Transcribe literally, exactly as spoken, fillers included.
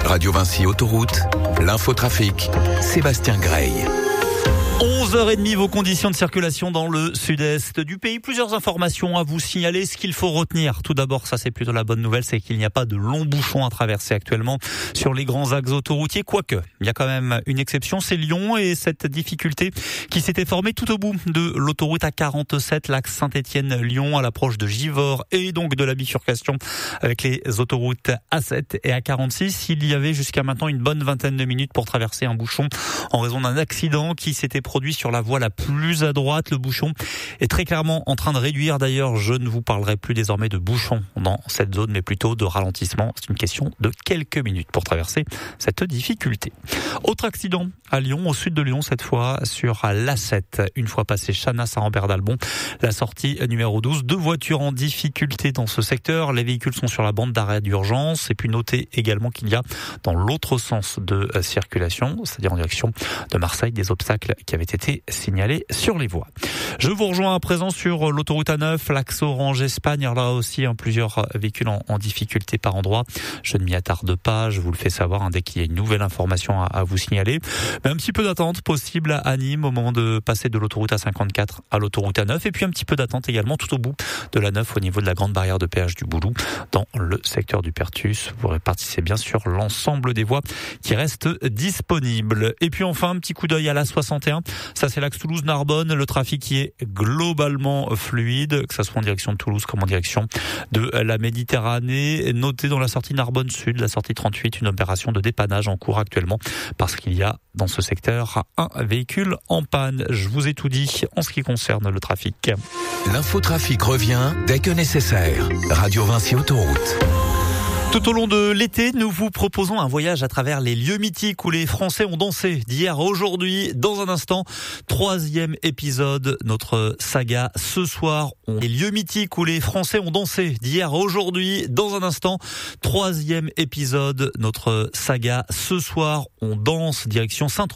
Radio Vinci Autoroute, l'infotrafic, Sébastien Grey. onze heures trente, vos conditions de circulation dans le sud-est du pays. Plusieurs informations à vous signaler. Ce qu'il faut retenir, tout d'abord, ça c'est plutôt la bonne nouvelle, c'est qu'il n'y a pas de longs bouchons à traverser actuellement sur les grands axes autoroutiers. Quoique, il y a quand même une exception, c'est Lyon et cette difficulté qui s'était formée tout au bout de l'autoroute A quarante-sept, l'axe Saint-Étienne-Lyon à l'approche de Givors et donc de la bifurcation avec les autoroutes A sept et A quarante-six. Il y avait jusqu'à maintenant une bonne vingtaine de minutes pour traverser un bouchon en raison d'un accident qui s'était produit sur la voie la plus à droite. Le bouchon est très clairement en train de réduire. D'ailleurs, je ne vous parlerai plus désormais de bouchon dans cette zone, mais plutôt de ralentissement. C'est une question de quelques minutes pour traverser cette difficulté. Autre accident à Lyon, au sud de Lyon cette fois, sur l'A sept. Une fois passé Chanat-Saint-Rambert-d'Albon, la sortie numéro douze. Deux voitures en difficulté dans ce secteur. Les véhicules sont sur la bande d'arrêt d'urgence. Et puis notez également qu'il y a dans l'autre sens de circulation, c'est-à-dire en direction de Marseille, des obstacles qui avaient été signalés sur les voies. Je vous rejoins à présent sur l'autoroute A neuf, l'axe Orange-Espagne. Alors là aussi, hein, plusieurs véhicules en, en difficulté par endroit. Je ne m'y attarde pas, je vous le fais savoir hein, dès qu'il y a une nouvelle information à, à vous signaler. Mais un petit peu d'attente possible à Nîmes au moment de passer de l'autoroute A cinquante-quatre à l'autoroute A neuf. Et puis un petit peu d'attente également tout au bout de l'A neuf au niveau de la grande barrière de péage du Boulou dans le secteur du Pertus. Vous répartissez bien sûr l'ensemble des voies qui restent disponibles. Et puis enfin, un petit coup d'œil à la soixante et un. Ça, c'est l'axe Toulouse-Narbonne. Le trafic qui est globalement fluide, que ça soit en direction de Toulouse comme en direction de la Méditerranée. Notez dans la sortie Narbonne Sud, la sortie trente-huit, une opération de dépannage en cours actuellement parce qu'il y a dans ce secteur un véhicule en panne. Je vous ai tout dit en ce qui concerne le trafic. L'infotrafic revient dès que nécessaire. Radio Vinci Autoroute. Tout au long de l'été, nous vous proposons un voyage à travers les lieux mythiques où les Français ont dansé d'hier à aujourd'hui. Dans un instant, troisième épisode, notre saga ce soir. On... Les lieux mythiques où les Français ont dansé d'hier à aujourd'hui. Dans un instant, troisième épisode, notre saga ce soir. On danse direction Saint-Tropez.